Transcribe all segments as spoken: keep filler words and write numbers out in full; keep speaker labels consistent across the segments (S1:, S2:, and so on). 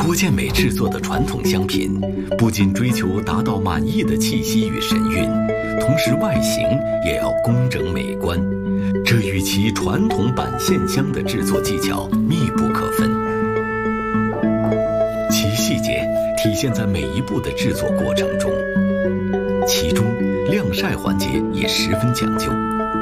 S1: 郭建美制作的传统香品，不仅追求达到满意的气息与神韵，同时外形也要工整美观，这与其传统板线香的制作技巧密不可分。其细节体现在每一步的制作过程中，其中晾晒环节也十分讲究。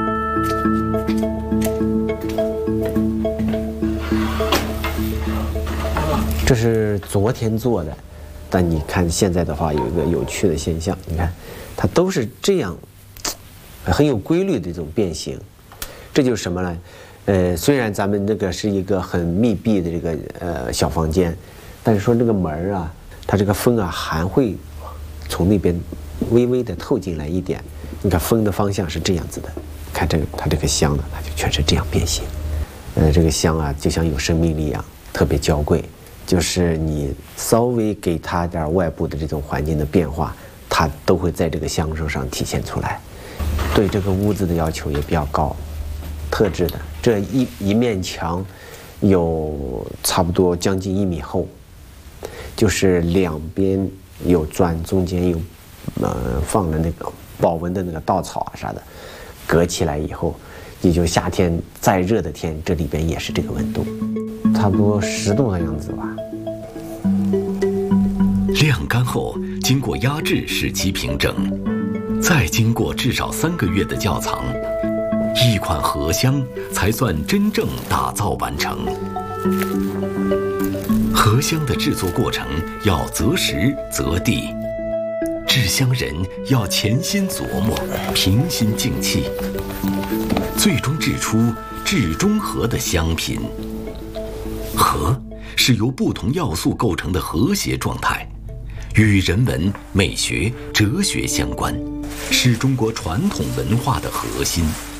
S2: 这是昨天做的，但你看现在的话，有一个有趣的现象，你看，它都是这样，很有规律的这种变形。这就是什么呢？呃，虽然咱们那个是一个很密闭的这个呃小房间，但是说这个门啊，它这个风啊还会从那边微微的透进来一点。你看风的方向是这样子的，看这个它这个香呢，它就全是这样变形。呃，这个香啊，就像有生命力一样，特别娇贵。就是你稍微给它点外部的这种环境的变化，它都会在这个香声上体现出来。对这个屋子的要求也比较高，特制的这一一面墙有差不多将近一米厚，就是两边有砖，中间有呃放了那个保温的那个稻草啊啥的，隔起来以后，也就夏天再热的天，这里边也是这个温度。差不多十度的样子吧。
S1: 晾干后，经过压制使其平整，再经过至少三个月的窖藏，一款荷香才算真正打造完成。荷香的制作过程要择时择地，制香人要潜心琢磨，平心静气，最终制出至中和的香品。和是由不同要素构成的和谐状态，与人文、美学、哲学相关，是中国传统文化的核心。